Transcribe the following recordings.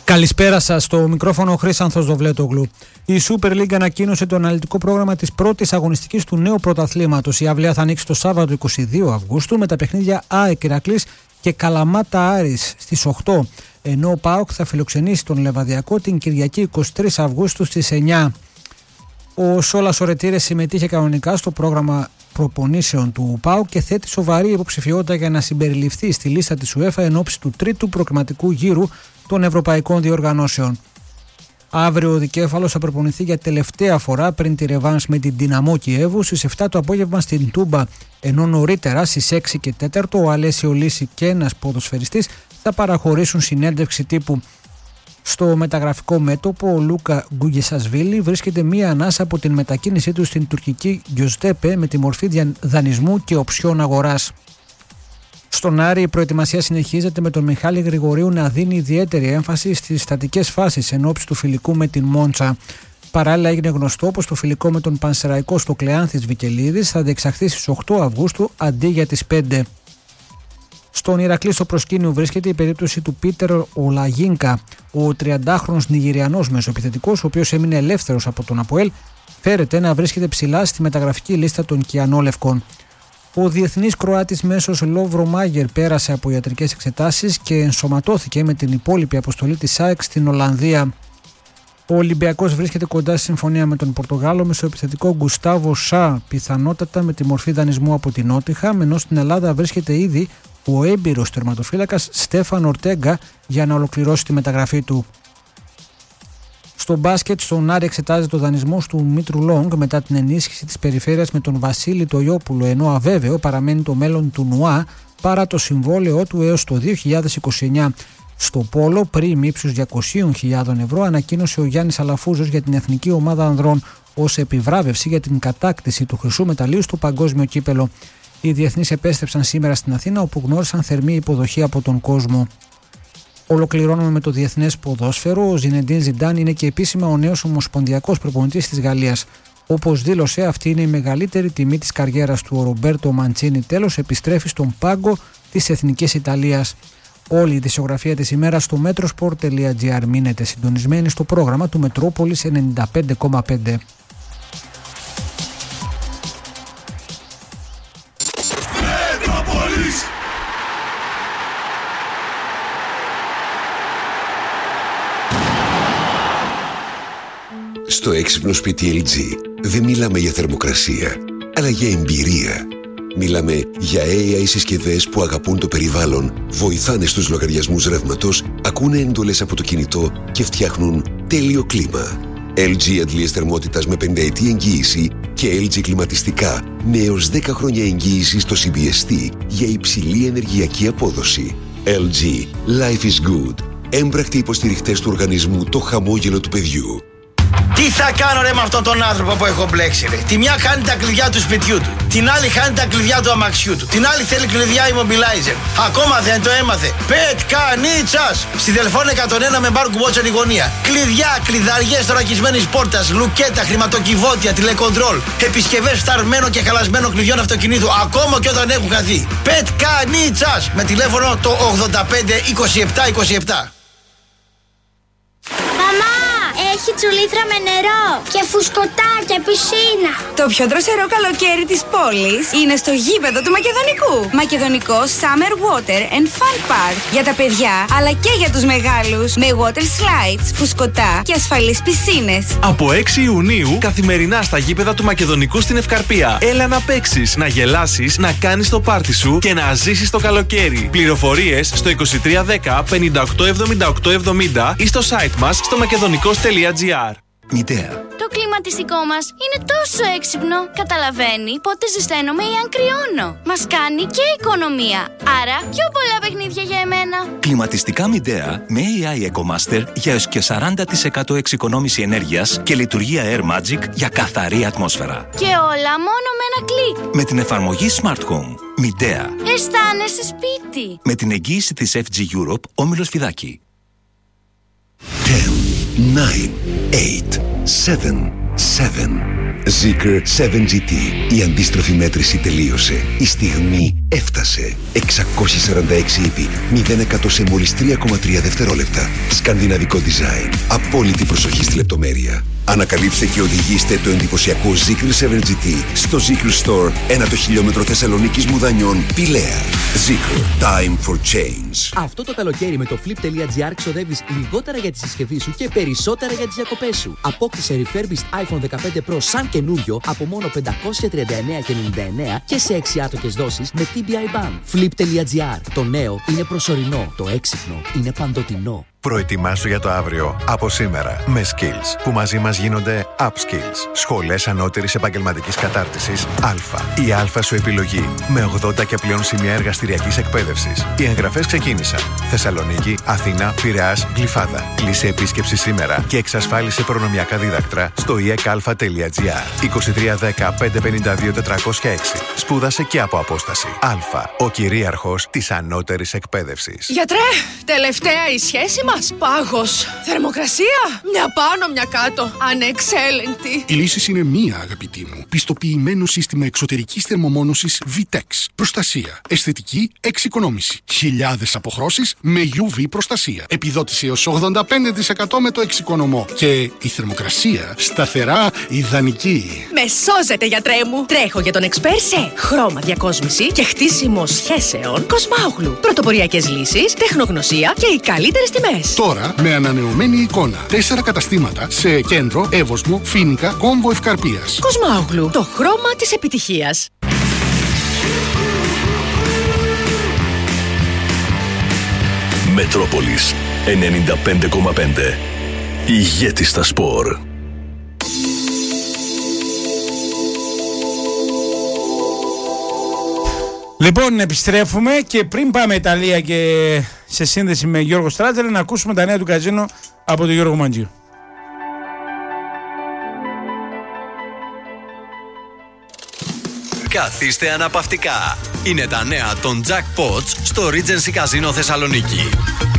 Καλησπέρα σας, στο μικρόφωνο ο Χρήσανθος Δοβλέτογλου. Η Super League ανακοίνωσε το αναλυτικό πρόγραμμα της πρώτης αγωνιστικής του νέου πρωταθλήματος. Η αυλαία θα ανοίξει το Σάββατο 22 Αυγούστου με τα παιχνίδια ΑΕΚ Ηρακλής και Καλαμάτα Άρης στις 8, ενώ ο ΠΑΟΚ θα φιλοξενήσει τον Λεβαδιακό την Κυριακή 23 Αυγούστου στις 9. Ο Σόλας Ορετήρες συμμετείχε κανονικά στο πρόγραμμα προπονήσεων του ΠΑΟΚ και θέτει σοβαρή υποψηφιότητα για να συμπεριληφθεί στη λίστα της UEFA εν ώψη του τρίτου προκριματικού γύρου των ευρωπαϊκών διοργανώσεων. Αύριο ο Δικέφαλος θα προπονηθεί για τελευταία φορά πριν τη ρεβάνς με την Δυναμό Κιέβου στις 7 το απόγευμα στην Τούμπα, ενώ νωρίτερα στις 6 και 4 ο Αλέσιο Λύση και ένας ποδοσφαιριστής θα παραχωρήσουν συνέντευξη τύπου. Στο μεταγραφικό μέτωπο ο Λούκα Γκουγεσασβίλη βρίσκεται μία ανάσα από την μετακίνησή του στην τουρκική Γκιοζτέπε με τη μορφή δανεισμού και οψιών αγοράς. Στον Άρη η προετοιμασία συνεχίζεται με τον Μιχάλη Γρηγορίου να δίνει ιδιαίτερη έμφαση στις στατικές φάσεις εν ώψη του φιλικού με την Μόντσα. Παράλληλα έγινε γνωστό πως το φιλικό με τον Πανσεραϊκό στο Κλεάνθης Βικελίδης θα διεξαχθεί στις 8 Αυγούστου αντί για τις 5. Στον Ηρακλή στο προσκήνιο βρίσκεται η περίπτωση του Πίτερ Ολαγίνκα. Ο 30χρονος Νιγηριανός μεσοεπιθετικός, ο οποίος έμεινε ελεύθερος από τον ΑΠΟΕΛ, φέρεται να βρίσκεται ψηλά στη μεταγραφική λίστα των Κιανόλευκων. Ο διεθνής Κροάτης μέσος Λόβρο Μάγερ πέρασε από ιατρικές εξετάσεις και ενσωματώθηκε με την υπόλοιπη αποστολή της ΑΕΚ στην Ολλανδία. Ο Ολυμπιακός βρίσκεται κοντά στη συμφωνία με τον Πορτογάλο μεσοεπιθετικό Γκουστάβο Σα, πιθανότατα με τη μορφή δανεισμού από την Νότιχαμ, ενώ στην Ελλάδα βρίσκεται ήδη ο έμπειρος τερματοφύλακας Στέφαν Ορτέγκα για να ολοκληρώσει τη μεταγραφή του. Στο μπάσκετ, στον Άρη εξετάζει το δανεισμό του Μήτρου Λόγκ μετά την ενίσχυση της περιφέρειας με τον Βασίλη Τοιόπουλο, ενώ αβέβαιο παραμένει το μέλλον του Νουά παρά το συμβόλαιό του έως το 2029. Στο πόλο, πριν ύψους 200.000 ευρώ, ανακοίνωσε ο Γιάννης Αλαφούζος για την εθνική ομάδα ανδρών ως επιβράβευση για την κατάκτηση του χρυσού μεταλλίου στο παγκόσμιο κύπελο. Οι διεθνείς επέστρεψαν σήμερα στην Αθήνα, όπου γνώρισαν θερμή υποδοχή από τον κόσμο. Ολοκληρώνουμε με το διεθνές ποδόσφαιρο. Ο Ζινεντίν Ζιντάν είναι και επίσημα ο νέος ομοσπονδιακός προπονητής της Γαλλίας. Όπως δήλωσε, αυτή είναι η μεγαλύτερη τιμή της καριέρας του. Ο Ρομπέρτο Μαντσίνι τέλος επιστρέφει στον πάγκο της Εθνικής Ιταλίας. Όλη η ειδησιογραφία της ημέρας στο metrosport.gr. Μείνετε συντονισμένοι στο πρόγραμμα του Μετρόπολης 95,5. Στο έξυπνο σπίτι LG δεν μιλάμε για θερμοκρασία, αλλά για εμπειρία. Μιλάμε για AI συσκευές που αγαπούν το περιβάλλον, βοηθάνε στους λογαριασμούς ρεύματος, ακούνε εντολές από το κινητό και φτιάχνουν τέλειο κλίμα. LG αντλίες θερμότητας με 5 ετή εγγύηση και LG κλιματιστικά με έως 10 χρόνια εγγύηση στο CBST για υψηλή ενεργειακή απόδοση. LG. Life is good. Έμπρακτοι υποστηριχτές του οργανισμού Το Χαμόγελο του Παιδιού. Τι θα κάνω ρε με αυτόν τον άνθρωπο που έχω μπλέξει ρε. Τη μια χάνει τα κλειδιά του σπιτιού του, την άλλη χάνει τα κλειδιά του αμαξιού του, την άλλη θέλει κλειδιά immobilizer. Ακόμα δεν το έμαθε. Πετκανίτσας! Στη Δελφών 101 με μπάρ κουμπότσα τη γωνία. Κλειδιά, κλειδαριές θωρακισμένης πόρτας, λουκέτα, χρηματοκιβώτια, τηλεκοντρόλ, επισκευές φθαρμένων και χαλασμένων κλειδιών αυτοκινήτου, ακόμα και όταν έχουν χαθεί. Πετκανίτσας! Με τηλέφωνο το 85 27 27. Έχει τσουλήθρα με νερό και φουσκωτά και πισίνα. Το πιο δροσερό καλοκαίρι της πόλης είναι στο γήπεδο του Μακεδονικού. Μακεδονικό Summer Water and Fun Park. Για τα παιδιά αλλά και για τους μεγάλους. Με water slides, φουσκωτά και ασφαλείς πισίνες. Από 6 Ιουνίου καθημερινά στα γήπεδα του Μακεδονικού στην Ευκαρπία. Έλα να παίξεις, να γελάσεις, να κάνεις το πάρτι σου και να ζήσεις το καλοκαίρι. Πληροφορίες στο 2310 58 78 70 ή στο site μας στο makedonικos.gr. Μητέα. Το κλιματιστικό μας είναι τόσο έξυπνο. Καταλαβαίνει πότε ζεσταίνομαι ή αν κρυώνω. Μας κάνει και οικονομία. Άρα πιο πολλά παιχνίδια για εμένα. Κλιματιστικά Μητέα με AI EcoMaster για έως και 40% εξοικονόμηση ενέργειας και λειτουργία Air Magic για καθαρή ατμόσφαιρα. Και όλα μόνο με ένα κλικ. Με την εφαρμογή Smart Home. Μητέα. Αισθάνεσαι σπίτι. Με την εγγύηση της FG Europe, Όμιλος Φιδάκη. 10, 9, 8, 7, 7, Zeekr 7GT. Η αντίστροφη μέτρηση τελείωσε. Η στιγμή έφτασε. 646 ύπη, 0% σε μόλις 3,3 δευτερόλεπτα. Σκανδιναβικό design. Απόλυτη προσοχή στη λεπτομέρεια. Ανακαλύψτε και οδηγήστε το εντυπωσιακό Zeekr 7GT στο Zeekr Store, 1 το χιλιόμετρο Θεσσαλονίκης Μουδανιών, Πηλαία. Zeekr. Time for change. Αυτό το καλοκαίρι με το Flip.gr ξοδεύεις λιγότερα για τη συσκευή σου και περισσότερα για τις διακοπές σου. Απόκτησε refurbished iPhone 15 Pro σαν καινούριο από μόνο 539,99 και σε 6 άτοκες δόσεις με TBI Ban. Flip.gr. Το νέο είναι προσωρινό. Το έξυπνο είναι παντοτινό. Προετοιμάσου για το αύριο από σήμερα με Skills, που μαζί μας γίνονται Upskills. Σχολές ανώτερης επαγγελματικής κατάρτισης Α. Η Α σου επιλογή με 80 και πλέον σημεία εργαστηριακής εκπαίδευσης. Οι εγγραφές ξεκίνησαν. Θεσσαλονίκη, Αθήνα, Πειραιάς, Γλυφάδα. Κλείσε επίσκεψη σήμερα και εξασφάλισε προνομιακά δίδακτρα στο ekalfa.gr. 2310 552 406. Σπούδασε και από απόσταση. Α. Ο κυρίαρχος της ανώτερης εκπαίδευσης. Γιατρέ, τελευταία η σχέση μας. Πάγος. Θερμοκρασία. Μια πάνω, μια κάτω. Ανεξέλεγκτη. Η λύση είναι μία, αγαπητή μου. Πιστοποιημένο σύστημα εξωτερικής θερμομόνωσης VTEX. Προστασία. Αισθητική εξοικονόμηση. Χιλιάδες αποχρώσεις με UV προστασία. Επιδότηση έως 85% με το εξοικονομό. Και η θερμοκρασία σταθερά ιδανική. Με σώζετε, γιατρέ μου. Τρέχω για τον εξπέρ σε χρώμα διακόσμηση και χτίσιμο σχέσεων Κοσμάογλου. Πρωτοποριακές λύσεις, τεχνογνωσία και οι καλύτερες τιμές. Τώρα με ανανεωμένη εικόνα. 4 καταστήματα σε Κέντρο, Εύωσμο, Φοίνικα, Κόμβο Ευκαρπίας. Κοσμάογλου. Το χρώμα της επιτυχίας. Μετρόπολης 95,5. Ηγέτης στα σπορ. Λοιπόν, επιστρέφουμε και πριν πάμε Ιταλία και σε σύνδεση με Γιώργο Στράτζελ να ακούσουμε τα νέα του καζίνο από τον Γιώργο Μαντζίου. Καθίστε αναπαυτικά. Είναι τα νέα των Jackpots στο Regency Casino Θεσσαλονίκη.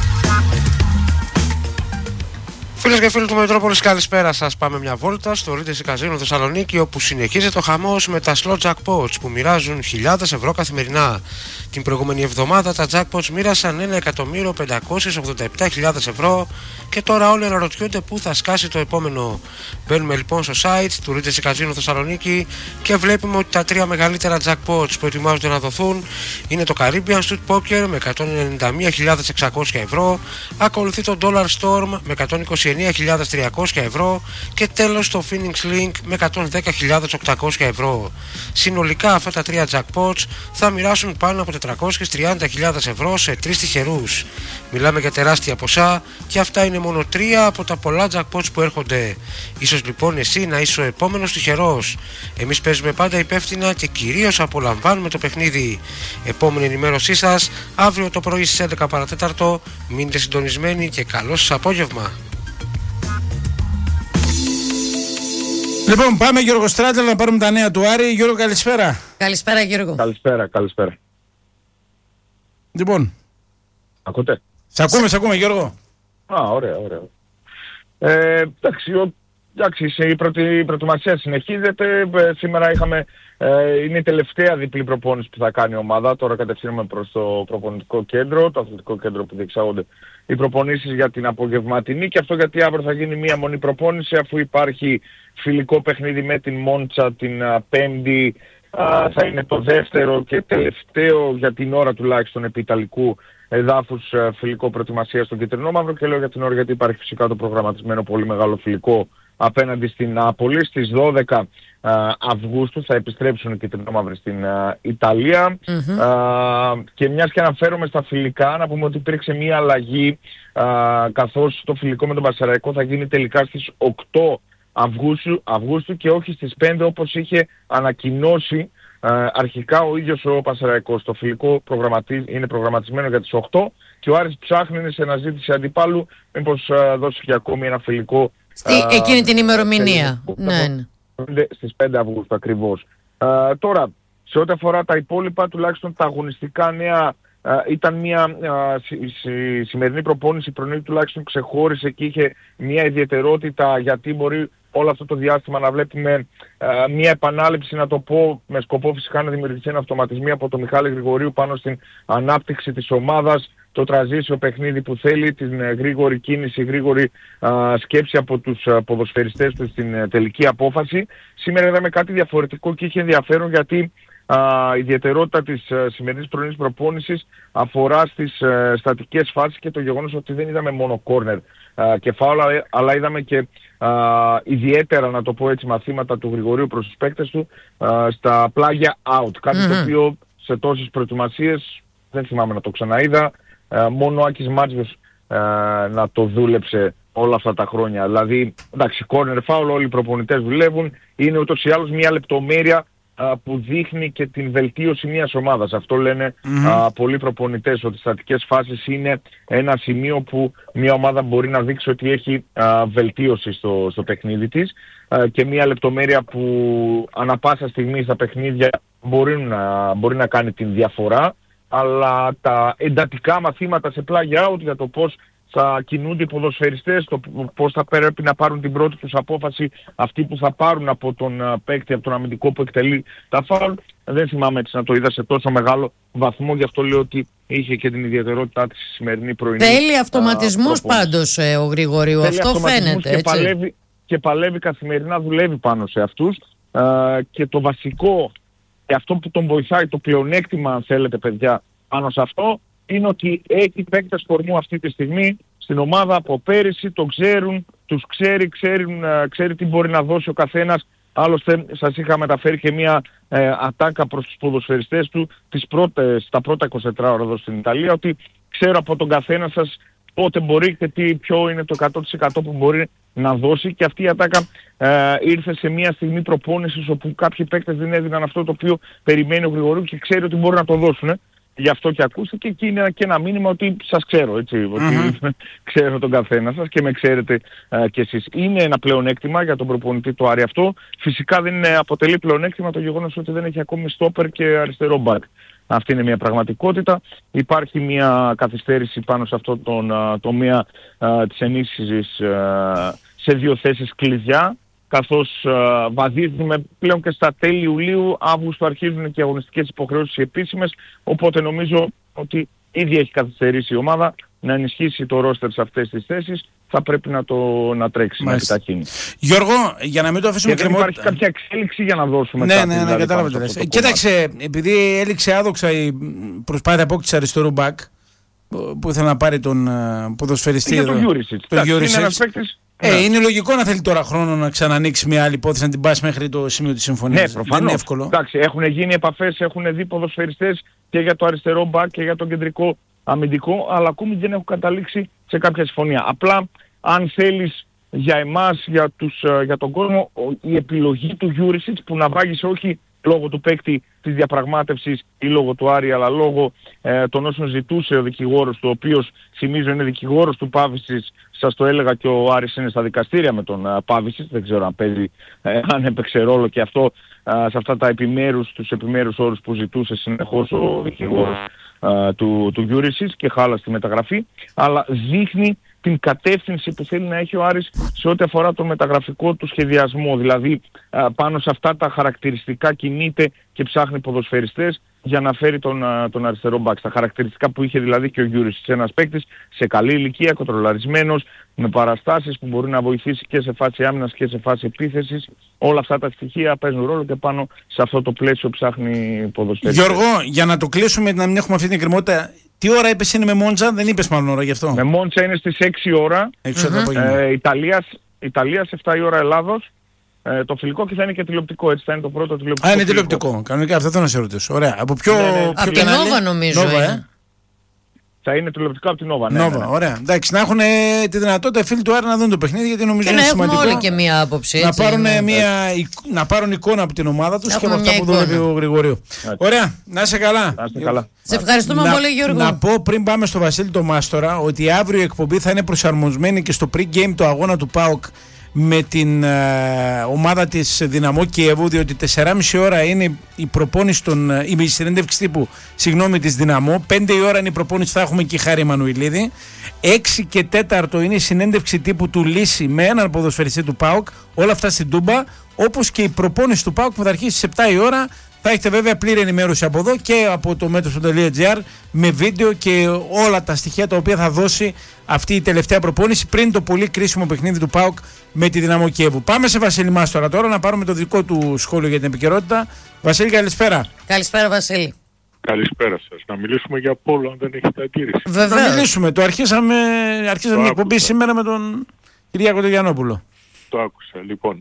Φίλες και φίλοι του Μετρόπολης, καλησπέρα σας. Πάμε μια βόλτα στο Regency Casino Θεσσαλονίκη, όπου συνεχίζεται ο χαμός με τα slot jackpots που μοιράζουν χιλιάδες ευρώ καθημερινά. Την προηγούμενη εβδομάδα τα jackpots μοίρασαν 1.587.000 ευρώ και τώρα όλοι αναρωτιούνται πού θα σκάσει το επόμενο. Μπαίνουμε λοιπόν στο site του Regency Casino Θεσσαλονίκη και βλέπουμε ότι τα τρία μεγαλύτερα jackpots που ετοιμάζονται να δοθούν είναι το Caribbean Street Poker με 191.600 ευρώ, ακολουθεί το Dollar Storm με 129.300 ευρώ και τέλος το Phoenix Link με 110.800 ευρώ. Συνολικά αυτά τα τρία jackpots θα μοιράσουν πάνω από 430.000 ευρώ σε τρεις τυχερούς. Μιλάμε για τεράστια ποσά και αυτά είναι μόνο τρία από τα πολλά jackpots που έρχονται. Ίσως λοιπόν εσύ να είσαι ο επόμενος τυχερός. Εμείς παίζουμε πάντα υπεύθυνα και κυρίως απολαμβάνουμε το παιχνίδι. Επόμενη ενημέρωσή σας αύριο το πρωί στις 11 παρατέταρτο. Μείνετε συντονισμένοι και καλό σας απόγευμα. Λοιπόν, πάμε Γιώργο Στράτζελ να πάρουμε τα νέα του Άρη. Γιώργο, καλησπέρα. Καλησπέρα Γιώργο. Καλησπέρα. Λοιπόν. Ακούτε. Σε ακούμε Γιώργο. Ωραία. Εντάξει, η προετοιμασία συνεχίζεται. Σήμερα είναι η τελευταία διπλή προπόνηση που θα κάνει η ομάδα. Τώρα κατευθύνουμε προς το προπονητικό κέντρο, το αθλητικό κέντρο που διεξάγονται οι προπονήσεις για την απογευματινή, και αυτό γιατί αύριο θα γίνει μία μονή προπόνηση, αφού υπάρχει φιλικό παιχνίδι με την Μόντσα την Πέμπτη. Θα είναι το δεύτερο και τελευταίο για την ώρα τουλάχιστον επί ιταλικού εδάφους φιλικό προετοιμασία στον Κίτρινο Μαύρο, και λέω για την ώρα γιατί υπάρχει φυσικά το προγραμματισμένο πολύ μεγάλο φιλικό απέναντι στην Νάπολη. Στις 12 Αυγούστου θα επιστρέψουν οι Κίτρινο-Μαύροι στην Ιταλία. Και μιας και αναφέρομαι στα φιλικά, να πούμε ότι υπήρξε μια αλλαγή, καθώς το φιλικό με τον Πασαραϊκό θα γίνει τελικά στις 8 Αυγούστου και όχι στις 5 όπως είχε ανακοινώσει αρχικά ο ίδιος ο Πασαραϊκός. Το φιλικό είναι προγραμματισμένο για τις 8 και ο Άρης ψάχνει σε αναζήτηση αντιπάλου μήπως δώσει και ακόμη ένα φιλικό εκείνη την ημερομηνία. Ναι. Στις 5 Αυγούστου ακριβώς. Τώρα, σε ό,τι αφορά τα υπόλοιπα, τουλάχιστον τα αγωνιστικά νέα ήταν μια σημερινή προπόνηση, η πρωινή τουλάχιστον ξεχώρισε και είχε μια ιδιαιτερότητα, γιατί μπορεί όλο αυτό το διάστημα να βλέπουμε μια επανάληψη, να το πω, με σκοπό φυσικά να δημιουργηθεί ένα αυτοματισμό από τον Μιχάλη Γρηγορίου πάνω στην ανάπτυξη της ομάδας, το τραζίσιο παιχνίδι που θέλει, την γρήγορη κίνηση, γρήγορη σκέψη από τους ποδοσφαιριστές του στην τελική απόφαση. Σήμερα είδαμε κάτι διαφορετικό και είχε ενδιαφέρον, γιατί η ιδιαιτερότητα της σημερινής πρωινής προπόνησης αφορά στις στατικές φάσεις και το γεγονός ότι δεν είδαμε μόνο κόρνερ και φάουλ, αλλά είδαμε και ιδιαίτερα, να το πω έτσι, μαθήματα του Γρηγορίου προς τους παίκτες του στα πλάγια out. Κάτι το οποίο σε τόσες προετοιμασίες δεν θυμάμαι να το ξαναείδα. Μόνο ο Άκης Μάτζιος να το δούλεψε όλα αυτά τα χρόνια. Δηλαδή, εντάξει, corner foul, όλοι οι προπονητές δουλεύουν. Είναι ούτως ή άλλως μια λεπτομέρεια που δείχνει και την βελτίωση μιας ομάδας. Αυτό λένε πολλοί προπονητές, ότι οι στατικές φάσεις είναι ένα σημείο που μια ομάδα μπορεί να δείξει ότι έχει βελτίωση στο παιχνίδι της, και μια λεπτομέρεια που ανά πάσα στιγμή στα παιχνίδια μπορεί να κάνει την διαφορά. Αλλά τα εντατικά μαθήματα σε πλάγια out για το πώς θα κινούνται οι ποδοσφαιριστές, το πώς θα πρέπει να πάρουν την πρώτη τους απόφαση αυτοί που θα πάρουν από τον παίκτη, από τον αμυντικό που εκτελεί τα φάουλ, δεν θυμάμαι έτσι να το είδα σε τόσο μεγάλο βαθμό. Γι' αυτό λέω ότι είχε και την ιδιαιτερότητά της σημερινή πρωινή. Θέλει αυτοματισμούς πάντως ο Γρηγορίου, αυτό φαίνεται, έτσι. Και παλεύει καθημερινά, δουλεύει πάνω σε αυτούς, και το βασικό και αυτό που τον βοηθάει, το πλεονέκτημα αν θέλετε παιδιά πάνω σε αυτό, είναι ότι έχει παίκτες κορμού αυτή τη στιγμή στην ομάδα από πέρυσι, το ξέρουν, τους ξέρει τι μπορεί να δώσει ο καθένας. Άλλωστε σας είχα μεταφέρει και μια ατάκα προς τους ποδοσφαιριστές του στα πρώτα 24 ώρα εδώ στην Ιταλία, ότι ξέρω από τον καθένα σας πότε μπορεί και ποιο είναι το 100% που μπορεί να δώσει, και αυτή η ατάκα ήρθε σε μια στιγμή προπόνησης όπου κάποιοι παίκτες δεν έδιναν αυτό το οποίο περιμένει ο Γρηγορίου και ξέρει ότι μπορεί να το δώσουν. Γι' αυτό και ακούστηκε, και είναι και ένα μήνυμα ότι σας ξέρω, έτσι, ότι ξέρω τον καθένα σας και με ξέρετε κι εσείς. Είναι ένα πλεονέκτημα για τον προπονητή του Άρη αυτό. Φυσικά δεν αποτελεί πλεονέκτημα το γεγονός ότι δεν έχει ακόμη στόπερ και αριστερό μπακ. Αυτή είναι μια πραγματικότητα. Υπάρχει μια καθυστέρηση πάνω σε αυτό τον τομέα της ενίσχυσης σε δύο θέσεις κλειδιά, καθώς βαδίζουμε πλέον και στα τέλη Ιουλίου, Αύγουστο αρχίζουν και οι αγωνιστικές υποχρεώσεις επίσημες, οπότε νομίζω ότι ήδη έχει καθυστερήσει η ομάδα να ενισχύσει το ρόστερ σε αυτές τις θέσεις, θα πρέπει να τρέξει, να επιταχύνει. Γιώργο, για να μην το αφήσουμε κρεμότητα. Δεν υπάρχει κάποια εξέλιξη για να δώσουμε κάτι. Ναι, κατάλαβα τι λες. Κοίταξε, επειδή έληξε άδοξα η προσπάθεια απόκτησης αριστερού μπακ, που ήθελε να πάρει τον ποδοσφαιριστή για τον Γιούρισιτς. Είναι λογικό να θέλει τώρα χρόνο να ξανανοίξει μια άλλη υπόθεση, να την πάσει μέχρι το σημείο της συμφωνίας. Ναι, προφανώς. Δεν είναι εύκολο. Εντάξει, έχουν γίνει επαφές, έχουν δει ποδοσφαιριστές και για το αριστερό μπακ και για τον κεντρικό αμυντικό, αλλά ακόμη δεν έχουν καταλήξει σε κάποια συμφωνία. Απλά, αν θέλεις, για εμάς, για τον κόσμο, η επιλογή του Γιούρισιτς που να βάγισε όχι λόγω του παίκτη της διαπραγμάτευσης ή λόγω του Άρη, αλλά λόγω των όσων ζητούσε ο δικηγόρος του, ο οποίος, θυμίζω, είναι δικηγόρος του Πάβησης. Σας το έλεγα, και ο Άρης είναι στα δικαστήρια με τον Πάβησης, δεν ξέρω αν έπαιξε ρόλο και αυτό σε αυτά τους επιμέρους όρους που ζητούσε συνεχώς ο δικηγόρος του Γιούρισιτς και χάλασε τη μεταγραφή, αλλά δείχνει την κατεύθυνση που θέλει να έχει ο Άρης σε ό,τι αφορά τον μεταγραφικό του σχεδιασμό. Δηλαδή πάνω σε αυτά τα χαρακτηριστικά κινείται και ψάχνει ποδοσφαιριστές για να φέρει τον αριστερό μπακ. Τα χαρακτηριστικά που είχε δηλαδή και ο Γιούρισιτς, ένας παίκτης σε καλή ηλικία, κοντρολαρισμένος, με παραστάσεις που μπορεί να βοηθήσει και σε φάση άμυνας και σε φάση επίθεσης. Όλα αυτά τα στοιχεία παίζουν ρόλο και πάνω σε αυτό το πλαίσιο ψάχνει ποδοσφαιριστές. Γιώργο, για να το κλείσουμε, να μην έχουμε αυτή την εκκρεμότητα, τι ώρα είπες είναι με Μόντζα, δεν είπες μάλλον ώρα γι' αυτό. Με Μόντζα είναι στις 6 ώρα, Ιταλίας 7 η ώρα Ελλάδος. Το φιλικό, και θα είναι και τηλεοπτικό, έτσι θα είναι το πρώτο τηλεοπτικό. Είναι τηλεοπτικό, κανονικά, αυτό θέλω να σε ρωτήσω. Ωραία. Από ποιο από την Νόβα νομίζω είναι. Θα είναι τηλεοπτικό από την Νόβα. Νόβα, ωραία. Εντάξει, να έχουν τη δυνατότητα οι φίλοι του Άρη να δουν το παιχνίδι, γιατί νομίζω είναι σημαντικό. Και να έχουν όλοι και μία άποψη. Να πάρουν εικόνα από την ομάδα τους και με αυτά που δουλεύει ο Γρηγορίου. Ωραία, να είσαι καλά. Σε ευχαριστούμε πολύ, Γιώργο. Να πω πριν πάμε στο Βασίλη το Μάστορα ότι αύριο η εκπομπή θα είναι προσαρμοσμένη και στο pre-game το αγώνα του ΠΑΟΚ με την ομάδα της Δυναμό Κιέβου, διότι 4,5 ώρα είναι η προπόνηση η συνέντευξη τύπου της Δυναμό, 5 η ώρα είναι η προπόνηση, θα έχουμε και Χάρη Μανουηλίδη, 6 και 4 είναι η συνέντευξη τύπου του Λύση με έναν ποδοσφαιριστή του ΠΑΟΚ, όλα αυτά στην Τούμπα, όπως και η προπόνηση του ΠΑΟΚ που θα αρχίσει στις 7 η ώρα. Θα έχετε βέβαια πλήρη ενημέρωση από εδώ και από το metro.gr με βίντεο και όλα τα στοιχεία τα οποία θα δώσει αυτή η τελευταία προπόνηση πριν το πολύ κρίσιμο παιχνίδι του ΠΑΟΚ με τη Δυναμό Κιέβου. Πάμε σε Βασίλη Μάστορα τώρα να πάρουμε το δικό του σχόλιο για την επικαιρότητα. Βασίλη, καλησπέρα. Καλησπέρα, Βασίλη. Καλησπέρα σας. Να μιλήσουμε για Πόλο, αν δεν έχετε αντίρρηση. Βεβαίως. Να μιλήσουμε. Το αρχίσαμε η εκπομπή σήμερα με τον Κυριάκο Γιαννόπουλο. Το άκουσα. Λοιπόν,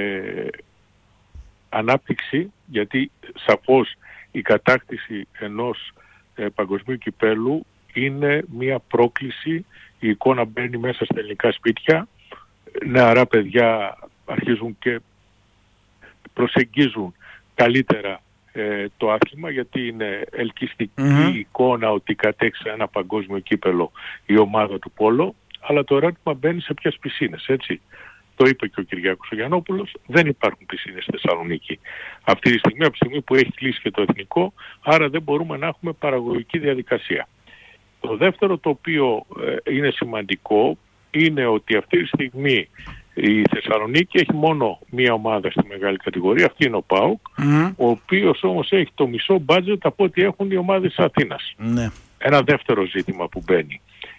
ανάπτυξη, γιατί σαφώς η κατάκτηση ενός παγκοσμίου κυπέλου είναι μια πρόκληση. Η εικόνα μπαίνει μέσα στα ελληνικά σπίτια. Νεαρά παιδιά αρχίζουν και προσεγγίζουν καλύτερα το άθλημα, γιατί είναι ελκυστική εικόνα ότι κατέξε ένα παγκόσμιο κύπελο η ομάδα του Πόλο, αλλά το ερώτημα μπαίνει σε ποιες πισίνες, έτσι. Το είπε και ο Κυριάκος ο Γιαννόπουλος, δεν υπάρχουν πισίνες στη Θεσσαλονίκη αυτή τη στιγμή, από τη στιγμή που έχει κλείσει και το εθνικό, άρα δεν μπορούμε να έχουμε παραγωγική διαδικασία. Το δεύτερο το οποίο είναι σημαντικό είναι ότι αυτή τη στιγμή η Θεσσαλονίκη έχει μόνο μία ομάδα στη μεγάλη κατηγορία, αυτή είναι ο ΠΑΟΚ, ο οποίος όμως έχει το μισό μπάτζετ από ό,τι έχουν οι ομάδες της Αθήνας. Ένα δεύτερο ζήτημα που μπαίνει.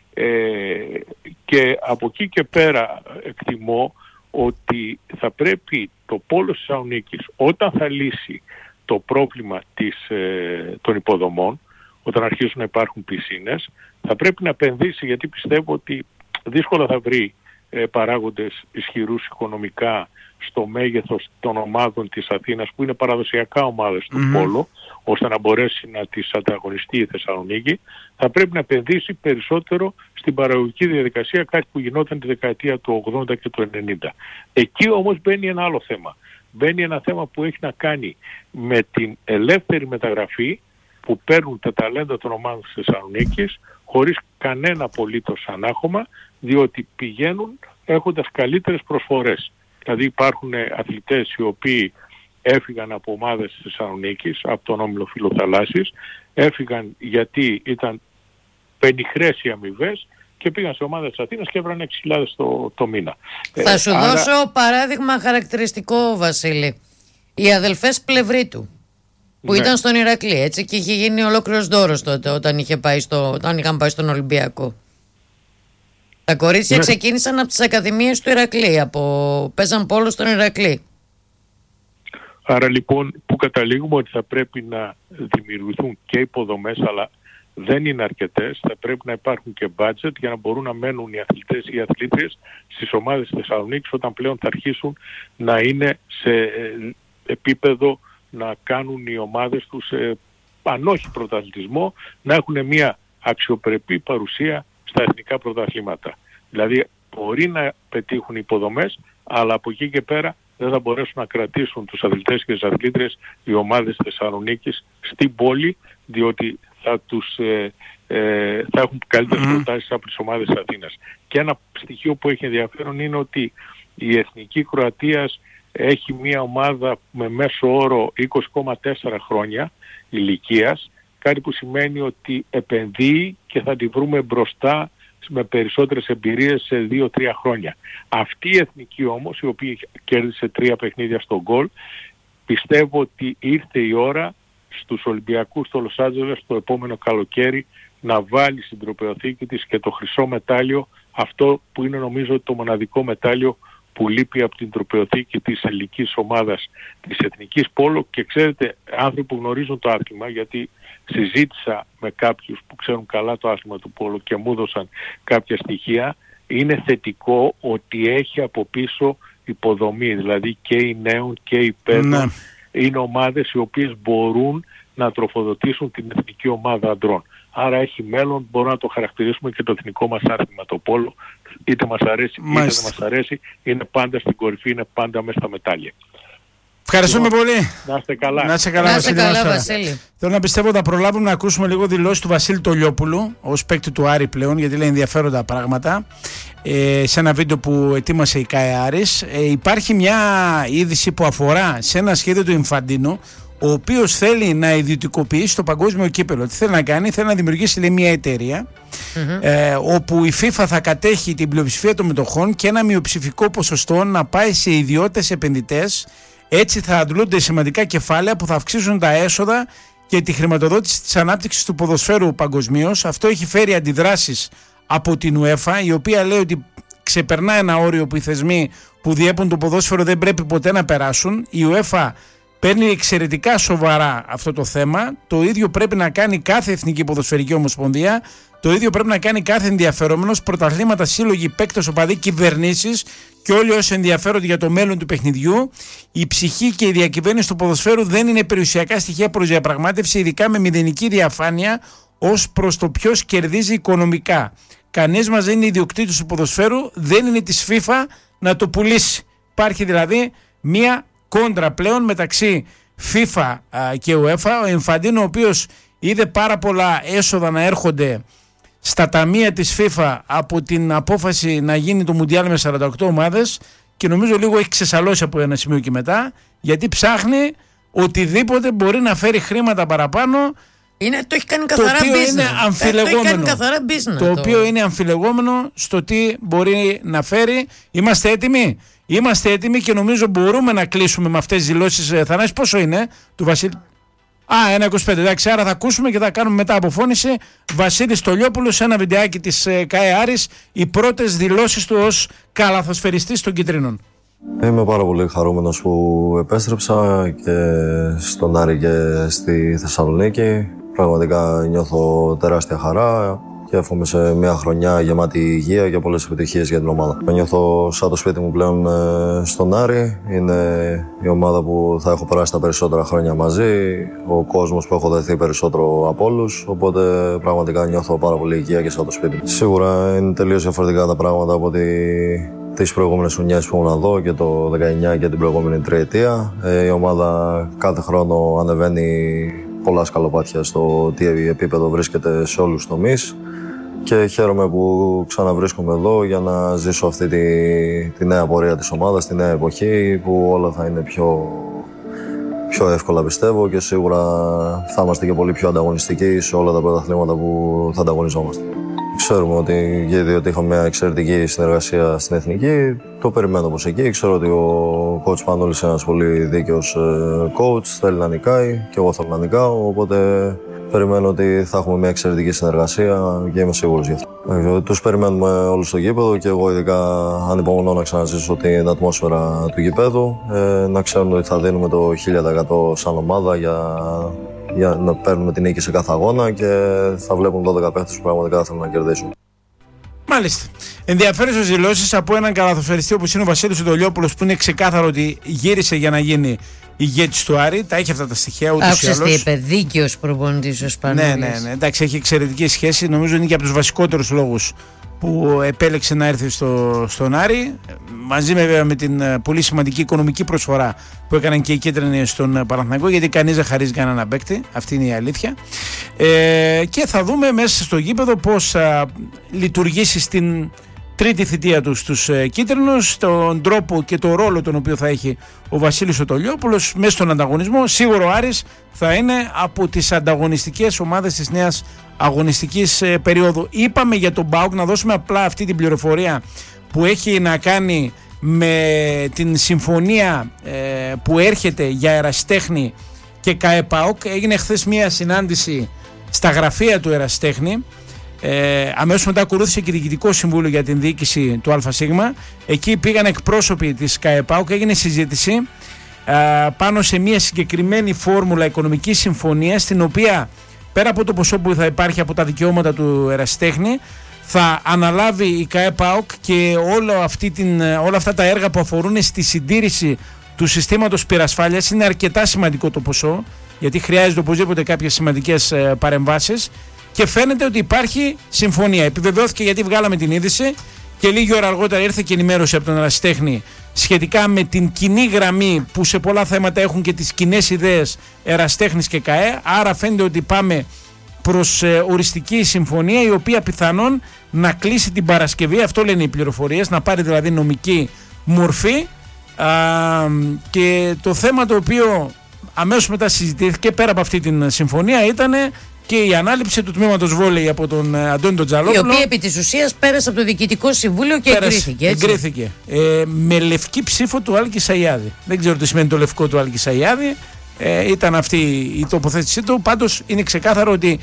Και από εκεί και πέρα εκτιμώ ότι θα πρέπει το Πόλο της Θεσσαλονίκης, όταν θα λύσει το πρόβλημα των υποδομών, όταν αρχίσουν να υπάρχουν πισίνες, θα πρέπει να επενδύσει, γιατί πιστεύω ότι δύσκολα θα βρει παράγοντες ισχυρούς οικονομικά στο μέγεθος των ομάδων της Αθήνας, που είναι παραδοσιακά ομάδες του Πόλο, ώστε να μπορέσει να τις ανταγωνιστεί η Θεσσαλονίκη. Θα πρέπει να επενδύσει περισσότερο στην παραγωγική διαδικασία, κάτι που γινόταν τη δεκαετία του 80 και του 90. Εκεί όμως μπαίνει ένα άλλο θέμα. Μπαίνει ένα θέμα που έχει να κάνει με την ελεύθερη μεταγραφή που παίρνουν τα ταλέντα των ομάδων της Θεσσαλονίκης χωρίς κανένα απολύτως ανάχωμα, διότι πηγαίνουν έχοντας καλύτερες προσφορές. Δηλαδή υπάρχουν αθλητές οι οποίοι έφυγαν από ομάδες της Θεσσαλονίκης, από τον Όμιλο Φιλοθαλάσσης, έφυγαν γιατί ήταν πενιχρές οι αμοιβές και πήγαν σε ομάδες της Αθήνας και έβραν 6.000 το μήνα. Θα σου δώσω παράδειγμα χαρακτηριστικό, Βασίλη. Οι αδελφές Πλευρίτου, που ήταν στον Ηρακλή, έτσι, και είχε γίνει ολόκληρος δώρος τότε όταν είχαν πάει στον Ολυμπιακό. Τα κορίτσια ξεκίνησαν από τις ακαδημίες του Ηρακλή, παίζαν πόλο στον Ηρακλή. Άρα λοιπόν που καταλήγουμε ότι θα πρέπει να δημιουργηθούν και υποδομές, αλλά δεν είναι αρκετές. Θα πρέπει να υπάρχουν και budget για να μπορούν να μένουν οι αθλητές ή οι αθλήτριες στις ομάδες της Θεσσαλονίκης, όταν πλέον θα αρχίσουν να είναι σε επίπεδο να κάνουν οι ομάδες τους, αν όχι πρωταθλητισμό, να έχουν μια αξιοπρεπή παρουσία στα εθνικά πρωταθλήματα. Δηλαδή μπορεί να πετύχουν υποδομές, αλλά από εκεί και πέρα δεν θα μπορέσουν να κρατήσουν τους αθλητές και τις αθλήτριες οι ομάδες της Θεσσαλονίκης στην πόλη, διότι θα έχουν καλύτερες προτάσεις από τις ομάδες της Αθήνας. Και ένα στοιχείο που έχει ενδιαφέρον είναι ότι η Εθνική Κροατίας έχει μια ομάδα με μέσο όρο 20,4 χρόνια ηλικίας, κάτι που σημαίνει ότι επενδύει και θα τη βρούμε μπροστά με περισσότερες εμπειρίες σε 2-3 χρόνια. Αυτή η εθνική όμως, η οποία κέρδισε 3 παιχνίδια στο γκολ, πιστεύω ότι ήρθε η ώρα στους Ολυμπιακούς στο Λος Άντζελες το επόμενο καλοκαίρι να βάλει στην τροπαιοθήκη της και το χρυσό μετάλλιο, αυτό που είναι νομίζω το μοναδικό μετάλλιο που λείπει από την τροπαιοθήκη της ελληνικής ομάδας της Εθνικής Πόλο. Και ξέρετε, άνθρωποι που γνωρίζουν το άθλημα, γιατί συζήτησα με κάποιους που ξέρουν καλά το άθλημα του Πόλο και μου έδωσαν κάποια στοιχεία, είναι θετικό ότι έχει από πίσω υποδομή, δηλαδή και οι νέων και οι παιδών είναι ομάδες οι οποίες μπορούν να τροφοδοτήσουν την εθνική ομάδα αντρών. Άρα έχει μέλλον, μπορούμε να το χαρακτηρίσουμε και το εθνικό μας άθλημα, το πόλο, είτε μας αρέσει είτε δεν μας αρέσει, είναι πάντα στην κορυφή, είναι πάντα μέσα στα μετάλλια. Ευχαριστούμε πολύ. Να είστε καλά. Να είστε καλά, Βασίλη. Θέλω να πιστεύω ότι θα προλάβουμε να ακούσουμε λίγο δηλώσεις του Βασίλη Τολιόπουλου ως παίκτη του Άρη πλέον, γιατί λέει ενδιαφέροντα πράγματα. σε ένα βίντεο που ετοίμασε η ΚΑΕ Άρης. Υπάρχει μια είδηση που αφορά σε ένα σχέδιο του Ινφαντίνο, ο οποίος θέλει να ιδιωτικοποιήσει το παγκόσμιο κύπελλο. Τι θέλει να κάνει? Θέλει να δημιουργήσει, λέει, μια εταιρεία όπου η FIFA θα κατέχει την πλειοψηφία των μετοχών και ένα μειοψηφικό ποσοστό να πάει σε ιδιώτες επενδυτές. Έτσι θα αντλούνται σημαντικά κεφάλαια που θα αυξήσουν τα έσοδα και τη χρηματοδότηση της ανάπτυξης του ποδοσφαίρου παγκοσμίως. Αυτό έχει φέρει αντιδράσεις από την UEFA, η οποία λέει ότι ξεπερνά ένα όριο που οι θεσμοί που διέπουν το ποδόσφαιρο δεν πρέπει ποτέ να περάσουν. Η UEFA παίρνει εξαιρετικά σοβαρά αυτό το θέμα. Το ίδιο πρέπει να κάνει κάθε Εθνική Ποδοσφαιρική Ομοσπονδία. Το ίδιο πρέπει να κάνει κάθε ενδιαφερόμενος, πρωταθλήματα, σύλλογοι, παίκτες, οπαδοί, κυβερνήσεις και όλοι όσοι ενδιαφέρονται για το μέλλον του παιχνιδιού. Η ψυχή και η διακυβέρνηση του ποδοσφαίρου δεν είναι περιουσιακά στοιχεία προς διαπραγμάτευση, ειδικά με μηδενική διαφάνεια ως προς το ποιος κερδίζει οικονομικά. Κανείς μας δεν είναι ιδιοκτήτης του ποδοσφαίρου, δεν είναι της FIFA να το πουλήσει. Υπάρχει δηλαδή μία κόντρα πλέον μεταξύ FIFA και UEFA. Ο Ινφαντίνο, ο οποίος είδε πάρα πολλά έσοδα να έρχονται στα ταμεία της FIFA από την απόφαση να γίνει το Μουντιάλ με 48 ομάδες, και νομίζω λίγο έχει ξεσαλώσει από ένα σημείο και μετά, γιατί ψάχνει οτιδήποτε μπορεί να φέρει χρήματα παραπάνω. Το έχει κάνει καθαρά business. Το οποίο είναι αμφιλεγόμενο στο τι μπορεί να φέρει. Είμαστε έτοιμοι. Είμαστε έτοιμοι και νομίζω μπορούμε να κλείσουμε με αυτές τις δηλώσεις. Θανάση, πόσο είναι του Βασίλη? 1,25. Εντάξει, άρα θα ακούσουμε και θα κάνουμε μετά αποφώνηση. Βασίλης Στολιόπουλος, ένα βιντεάκι της ΚΑΕ Άρης, οι πρώτες δηλώσεις του ως καλαθοσφαιριστής των Κιτρίνων. Είμαι πάρα πολύ χαρούμενος που επέστρεψα και στον Άρη και στη Θεσσαλονίκη. Πραγματικά νιώθω τεράστια χαρά και εύχομαι σε μια χρονιά γεμάτη υγεία και πολλές επιτυχίες για την ομάδα. Νιώθω σαν το σπίτι μου πλέον στον Άρη. Είναι η ομάδα που θα έχω περάσει τα περισσότερα χρόνια μαζί, ο κόσμος που έχω δεθεί περισσότερο από όλους, οπότε πραγματικά νιώθω πάρα πολύ υγεία και σαν το σπίτι μου. Σίγουρα είναι τελείως διαφορετικά τα πράγματα από τις προηγούμενες χρονιές που ήμουν εδώ και το 19 και την προηγούμενη τριετία. Η ομάδα κάθε χρόνο ανεβαίνει πολλά σκαλοπάτια στο τι επίπεδο βρίσκεται σε όλους τους τομείς και χαίρομαι που ξαναβρίσκομαι εδώ για να ζήσω αυτή τη νέα πορεία της ομάδας, τη νέα εποχή που όλα θα είναι πιο εύκολα, πιστεύω, και σίγουρα θα είμαστε και πολύ πιο ανταγωνιστικοί σε όλα τα πρωταθλήματα που θα ανταγωνιζόμαστε. Ξέρουμε ότι και διότι είχαμε μια εξαιρετική συνεργασία στην Εθνική, το περιμένω πως εκεί. Ξέρω ότι ο coach Πανούλης είναι ένας πολύ δίκαιος coach, θέλει να νικάει και εγώ θέλω να νικάω, οπότε περιμένω ότι θα έχουμε μια εξαιρετική συνεργασία και είμαι σίγουρος γι' αυτό. Τους περιμένουμε όλους στο γήπεδο και εγώ ειδικά ανυπομονώ να ξαναζήσω την ατμόσφαιρα του γηπέδου, να ξέρουν ότι θα δίνουμε το 1000% σαν ομάδα για να παίρνουμε την νίκη σε κάθε αγώνα και θα βλέπουν 12 παίχτες που πραγματικά θέλουν να κερδίσουν. Μάλιστα. Ενδιαφέρουσες δηλώσεις από έναν καλαθοσφαιριστή όπως είναι ο Βασίλης Στολιόπουλος, που είναι ξεκάθαρο ότι γύρισε για να γίνει ηγέτης του Άρη. Τα έχει αυτά τα στοιχεία ούτως ή άλλως. Άκουσες τι είπε, δίκαιος προπονητής ο Σπανούλης. Ναι. Εντάξει, έχει εξαιρετική σχέση. Νομίζω είναι και από τους βασικότερους λόγους που επέλεξε να έρθει στον Άρη, μαζί με την πολύ σημαντική οικονομική προσφορά που έκαναν και οι κίτρινοι στον Παναθηναϊκό, γιατί κανείς δεν χαρίζει κανέναν παίκτη, αυτή είναι η αλήθεια. Και θα δούμε μέσα στο γήπεδο πώς θα λειτουργήσει στην τρίτη θητεία του στους κίτρινους, τον τρόπο και το ρόλο τον οποίο θα έχει ο Βασίλης Στολιόπουλος μέσα στον ανταγωνισμό. Σίγουρο ο Άρης θα είναι από τις ανταγωνιστικές ομάδες της νέας αγωνιστικής περίοδου. Είπαμε για τον ΠΑΟΚ, να δώσουμε απλά αυτή την πληροφορία που έχει να κάνει με την συμφωνία που έρχεται για ερασιτέχνη και ΚΑΕ ΠΑΟΚ. Έγινε χθες μια συνάντηση στα γραφεία του ερασιτέχνη. Αμέσως μετά ακολούθησε και διοικητικό συμβούλιο για την διοίκηση του ΑΣ. Εκεί πήγαν εκπρόσωποι της ΚΑΕ ΠΑΟΚ, έγινε συζήτηση πάνω σε μια συγκεκριμένη φόρμουλα οικονομικής συμφωνίας, στην οποία πέρα από το ποσό που θα υπάρχει από τα δικαιώματα του ερασιτέχνη, θα αναλάβει η ΚΑΕ ΠΑΟΚ και όλα αυτά τα έργα που αφορούν στη συντήρηση του συστήματος πυρασφάλειας. Είναι αρκετά σημαντικό το ποσό, γιατί χρειάζεται οπωσδήποτε κάποιες σημαντικές παρεμβάσεις. Και φαίνεται ότι υπάρχει συμφωνία. Επιβεβαιώθηκε γιατί βγάλαμε την είδηση και λίγη ώρα αργότερα ήρθε και ενημέρωση από τον ερασιτέχνη σχετικά με την κοινή γραμμή που σε πολλά θέματα έχουν και τις κοινές ιδέες ερασιτέχνης και ΚΑΕ. Άρα φαίνεται ότι πάμε προς οριστική συμφωνία, η οποία πιθανόν να κλείσει την Παρασκευή, αυτό λένε οι πληροφορίες, να πάρει δηλαδή νομική μορφή. Και το θέμα το οποίο αμέσως μετά συζητήθηκε πέρα από αυτή την συμφωνία ήταν και η ανάληψη του τμήματος βόλεϊ από τον Αντώνη τον Τζαλόπουλο, η οποία επί της ουσίας πέρασε από το Διοικητικό Συμβούλιο και εγκρίθηκε. Με λευκή ψήφο του Άλκη Σαϊάδη. Δεν ξέρω τι σημαίνει το λευκό του Άλκη Σαϊάδη. Ήταν αυτή η τοποθέτησή του. Πάντως είναι ξεκάθαρο ότι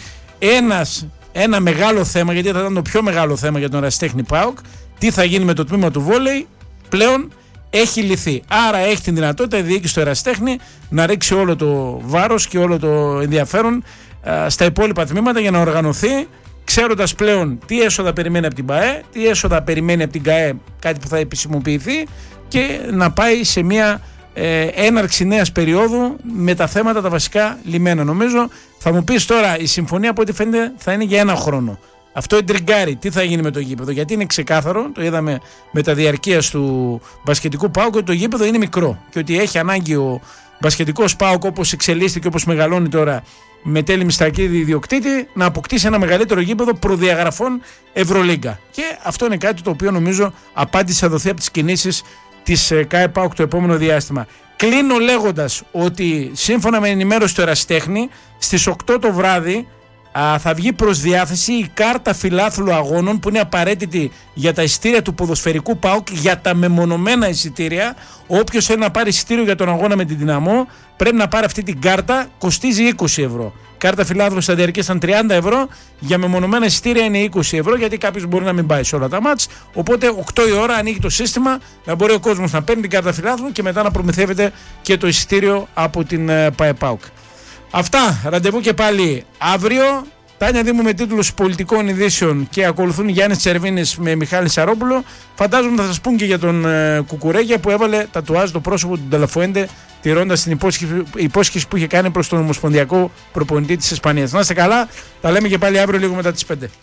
ένα μεγάλο θέμα, γιατί θα ήταν το πιο μεγάλο θέμα για τον ερασιτέχνη ΠΑΟΚ, τι θα γίνει με το τμήμα του βόλεϊ, πλέον έχει λυθεί. Άρα έχει την δυνατότητα η διοίκηση του ερασιτέχνη να ρίξει όλο το βάρος και όλο το ενδιαφέρον στα υπόλοιπα τμήματα για να οργανωθεί, ξέροντας πλέον τι έσοδα περιμένει από την ΠΑΕ, τι έσοδα περιμένει από την ΚΑΕ, κάτι που θα επισημοποιηθεί, και να πάει σε μια έναρξη νέας περίοδου με τα θέματα τα βασικά λυμμένα. Νομίζω θα μου πεις τώρα, η συμφωνία από ό,τι φαίνεται θα είναι για ένα χρόνο. Αυτό εντριγκάρει τι θα γίνει με το γήπεδο, γιατί είναι ξεκάθαρο, το είδαμε με τα διαρκείας του μπασκετικού ΠΑΟΚ, ότι το γήπεδο είναι μικρό και ότι έχει ανάγκη ο μπασκετικός ΠΑΟΚ, όπως εξελίσσεται και όπως μεγαλώνει τώρα με τέλη μιστακίδη ιδιοκτήτη, να αποκτήσει ένα μεγαλύτερο γήπεδο προδιαγραφών Ευρωλίγκα. Και αυτό είναι κάτι το οποίο νομίζω απάντηση θα δοθεί από τις κινήσεις της ΚΑΕ ΠΑΟΚ το επόμενο διάστημα. Κλείνω λέγοντας ότι σύμφωνα με ενημέρωση του ερασιτέχνη, στις 8 το βράδυ θα βγει προς διάθεση η κάρτα φιλάθλου αγώνων, που είναι απαραίτητη για τα εισιτήρια του ποδοσφαιρικού ΠΑΟΚ, για τα μεμονωμένα εισιτήρια. Όποιος θέλει να πάρει εισιτήριο για τον αγώνα με την Δυναμό πρέπει να πάρει αυτή την κάρτα, κοστίζει 20 ευρώ. Κάρτα φιλάθλου στα διαρκεία ήταν 30 ευρώ, για μεμονωμένα εισιτήρια είναι 20 ευρώ, γιατί κάποιος μπορεί να μην πάει σε όλα τα μάτς. Οπότε 8 η ώρα ανοίγει το σύστημα, να μπορεί ο κόσμος να παίρνει την κάρτα φιλάθλου και μετά να προμηθεύεται και το εισιτήριο από την ΠΑΕ-ΠΑΟΚ. Αυτά, ραντεβού και πάλι αύριο. Τάνια Δήμου με τίτλους πολιτικών ειδήσεων και ακολουθούν Γιάννης Τσερβίνης με Μιχάλη Σαρόπουλο. Φαντάζομαι θα σας πούν και για τον Κουκουρέγια, που έβαλε τατουάζ το πρόσωπο του Ντελαφουέντε, τηρώντας την υπόσχεση που είχε κάνει προς τον ομοσπονδιακό προπονητή της Ισπανίας. Να είστε καλά, τα λέμε και πάλι αύριο λίγο μετά τις 5.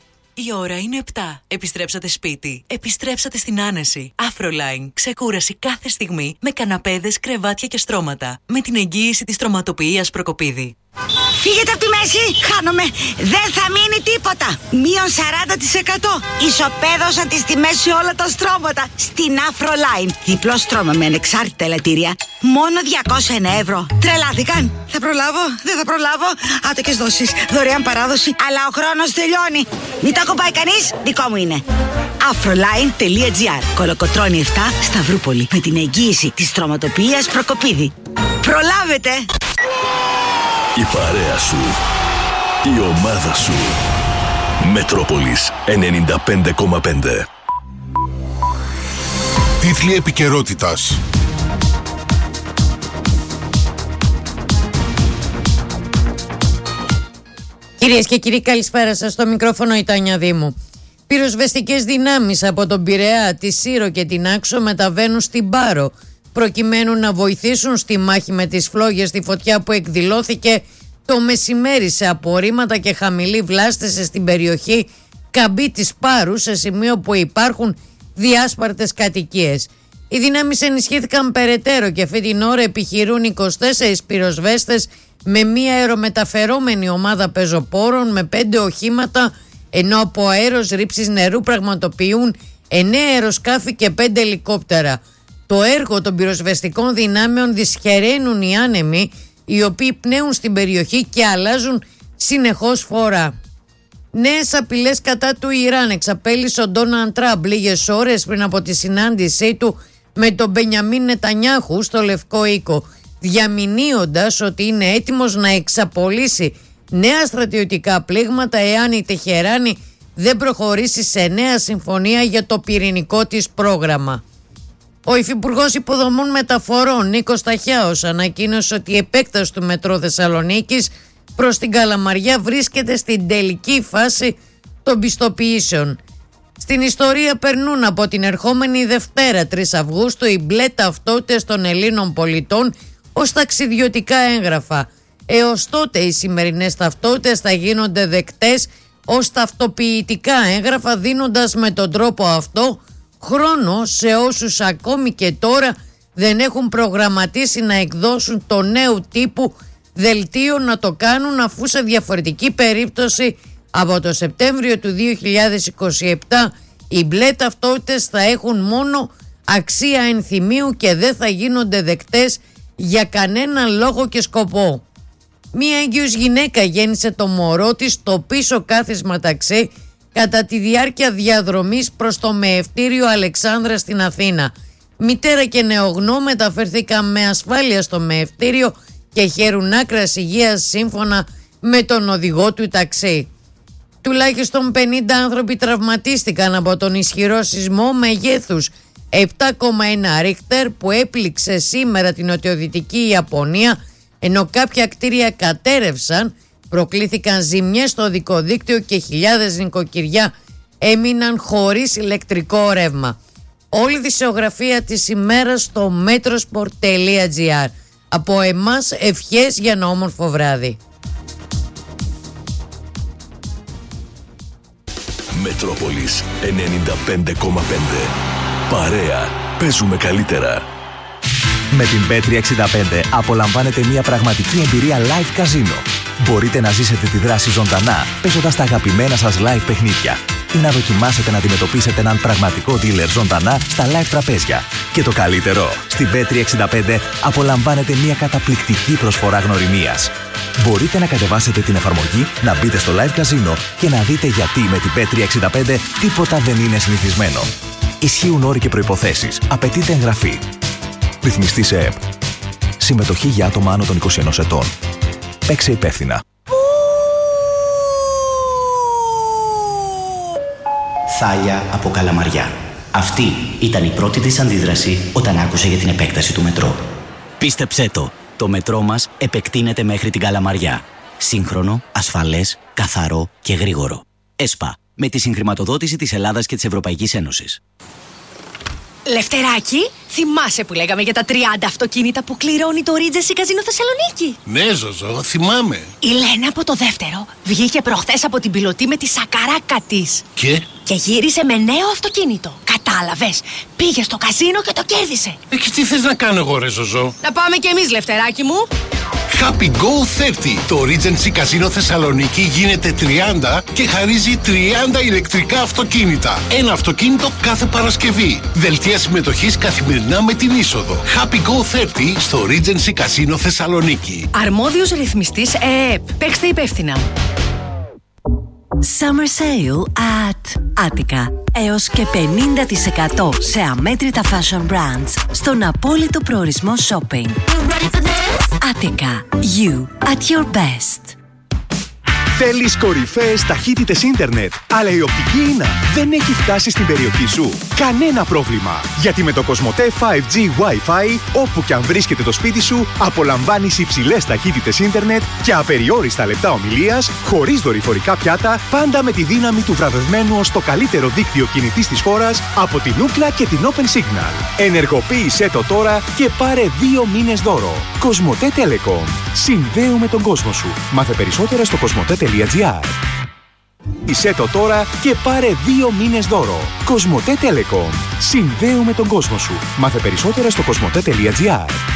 Η ώρα είναι 7. Επιστρέψατε σπίτι. Επιστρέψατε στην άνεση. Afroline. Ξεκούραση κάθε στιγμή με καναπέδες, κρεβάτια και στρώματα. Με την εγγύηση της τροματοποιίας Προκοπίδη. Φύγετε από τη μέση, χάνομαι. Δεν θα μείνει τίποτα. Μείον 40%. Ισοπαίδωσαν τις τιμές σε όλα τα στρώματα. Στην Afroline. Διπλό στρώμα με ανεξάρτητα ελαττήρια. Μόνο 201 ευρώ. Τρελάθηκαν. Θα προλάβω, δεν θα προλάβω. Άτοκες δόσεις, δωρεάν παράδοση. Αλλά ο χρόνος τελειώνει. Μην το ακουμπάει κανείς, δικό μου είναι. Afroline.gr. Κολοκοτρώνη 7, Σταυρούπολη. Με την εγγύηση της τροματοποιίας Προκοπίδη. Προλάβετε. Η παρέα σου, η ομάδα σου. Μετρόπολης 95,5. Τίτλοι επικαιρότητας. Κυρίες και κύριοι, καλησπέρα σας. Στο μικρόφωνο η Τάνια Δήμου. Πυροσβεστικές δυνάμεις από τον Πειραιά, τη Σύρο και την Άξο μεταβαίνουν στην Πάρο, προκειμένου να βοηθήσουν στη μάχη με τις φλόγες στη φωτιά που εκδηλώθηκε το μεσημέρι σε απορρίμματα και χαμηλή βλάστηση στην περιοχή Καμπή της Πάρου, σε σημείο που υπάρχουν διάσπαρτες κατοικίες. Οι δυνάμεις ενισχύθηκαν περαιτέρω και αυτή την ώρα επιχειρούν 24 πυροσβέστες με μία αερομεταφερόμενη ομάδα πεζοπόρων με 5 οχήματα, ενώ από αέρος ρήψης νερού πραγματοποιούν 9 αεροσκάφη και 5 ελικόπτερα. Το έργο των πυροσβεστικών δυνάμεων δυσχεραίνουν οι άνεμοι, οι οποίοι πνέουν στην περιοχή και αλλάζουν συνεχώς φορά. Νέες απειλές κατά του Ιράν εξαπέλυσε ο Ντόναλντ Τραμπ λίγες ώρες πριν από τη συνάντησή του με τον Μπενιαμίν Νετανιάχου στο Λευκό Οίκο, διαμηνύοντας ότι είναι έτοιμος να εξαπολύσει νέα στρατιωτικά πλήγματα εάν η Τεχεράνη δεν προχωρήσει σε νέα συμφωνία για το πυρηνικό της πρόγραμμα. Ο Υφυπουργός Υποδομών Μεταφορών Νίκος Ταχιάος ανακοίνωσε ότι η επέκταση του μετρό Θεσσαλονίκης προς την Καλαμαριά βρίσκεται στην τελική φάση των πιστοποιήσεων. Στην ιστορία περνούν από την ερχόμενη Δευτέρα 3 Αυγούστου οι μπλε ταυτότητες των Ελλήνων πολιτών ως ταξιδιωτικά έγγραφα. Έως τότε οι σημερινές ταυτότητες θα γίνονται δεκτές ως ταυτοποιητικά έγγραφα, δίνοντας με τον τρόπο αυτό χρόνο σε όσους ακόμη και τώρα δεν έχουν προγραμματίσει να εκδώσουν το νέου τύπου δελτίο να το κάνουν, αφού σε διαφορετική περίπτωση από το Σεπτέμβριο του 2027 οι μπλε ταυτότητες θα έχουν μόνο αξία ενθυμίου και δεν θα γίνονται δεκτές για κανέναν λόγο και σκοπό. Μία έγκυος γυναίκα γέννησε το μωρό της στο πίσω κάθισμα ταξί κατά τη διάρκεια διαδρομής προς το μεευτήριο Αλεξάνδρα στην Αθήνα. Μητέρα και νεογνώ μεταφέρθηκαν με ασφάλεια στο μεευτήριο και χαίρουν άκρας υγείας σύμφωνα με τον οδηγό του ταξί. Τουλάχιστον 50 άνθρωποι τραυματίστηκαν από τον ισχυρό σεισμό μεγέθους 7,1 ρίχτερ που έπληξε σήμερα την νοτιοδυτική Ιαπωνία, ενώ κάποια κτίρια κατέρευσαν, προκλήθηκαν ζημιές στο οδικό δίκτυο και χιλιάδες νοικοκυριά έμειναν χωρίς ηλεκτρικό ρεύμα. Όλη η δισεογραφία της ημέρας στο metrosport.gr. Από εμάς ευχές για ένα όμορφο βράδυ. Μετρόπολης 95,5. Παρέα. Παίζουμε καλύτερα. Με την Bet365 απολαμβάνετε μια πραγματική εμπειρία live καζίνο. Μπορείτε να ζήσετε τη δράση ζωντανά, παίζοντας τα αγαπημένα σας live παιχνίδια ή να δοκιμάσετε να αντιμετωπίσετε έναν πραγματικό dealer ζωντανά στα live τραπέζια. Και το καλύτερο, στην Bet365 απολαμβάνετε μια καταπληκτική προσφορά γνωριμίας. Μπορείτε να κατεβάσετε την εφαρμογή, να μπείτε στο live καζίνο και να δείτε γιατί με την Bet365 τίποτα δεν είναι συνηθισμένο. Ισχύουν όροι και προϋποθέσεις. Απαιτείται εγγραφή. Ρυθμιστή σε ΕΠ. Συμμετοχή για άτομα άνω των 21 ετών. Παίξε υπεύθυνα. Θάλια από Καλαμαριά. Αυτή ήταν η πρώτη της αντίδραση όταν άκουσε για την επέκταση του μετρό. Πίστεψέ το μετρό μας επεκτείνεται μέχρι την Καλαμαριά. Σύγχρονο, ασφαλές, καθαρό και γρήγορο. ΕΣΠΑ, με τη συγχρηματοδότηση της Ελλάδας και της Ευρωπαϊκής Ένωσης. Λευτεράκι, θυμάσαι που λέγαμε για τα 30 αυτοκίνητα που κληρώνει το Regency Casino Θεσσαλονίκη? Ναι, Ζωζό, θυμάμαι. Η Λένα από το δεύτερο βγήκε προχθές από την πιλωτή με τη σακαράκα της. Και γύρισε με νέο αυτοκίνητο. Κατάλαβες, πήγε στο καζίνο και το κέρδισε. Και τι θες να κάνω εγώ, ρε Ζωζό? Να πάμε κι εμείς, Λευτεράκι μου. Happy Go 30. Το Regency Casino Θεσσαλονίκη γίνεται 30 και χαρίζει 30 ηλεκτρικά αυτοκίνητα. Ένα αυτοκίνητο κάθε Παρασκευή. Δελτία συμμετοχής καθημερινά με την είσοδο. Happy Go 30 στο Regency Casino Θεσσαλονίκη. Αρμόδιος ρυθμιστής ΕΕΠ. Παίξτε υπεύθυνα. Summer Sale at Attica. Έως και 50% σε αμέτρητα fashion brands στον απόλυτο προορισμό shopping. Attica. You at your best. Θέλεις κορυφαίες ταχύτητες ίντερνετ, αλλά η οπτική ίνα δεν έχει φτάσει στην περιοχή σου? Κανένα πρόβλημα, γιατί με το Κοσμοτέ 5G Wi-Fi, όπου και αν βρίσκεται το σπίτι σου, απολαμβάνεις υψηλές ταχύτητες ίντερνετ και απεριόριστα λεπτά ομιλίας, χωρίς δορυφορικά πιάτα, πάντα με τη δύναμη του βραβευμένου ως το καλύτερο δίκτυο κινητής της χώρας από την Ookla και την Open Signal. Ενεργοποίησέ το τώρα και πάρε 2 μήνες δώρο. Κοσμοτέ Telecom. Συνδέουμε τον κόσμο σου. Μάθε περισσότερα στο κοσμοτέ.gr. Ισέ το τώρα και πάρε 2 μήνες δώρο. Κοσμοτέ Telecom. Συνδέουμε τον κόσμο σου. Μάθε περισσότερα στο κοσμοτέ.gr.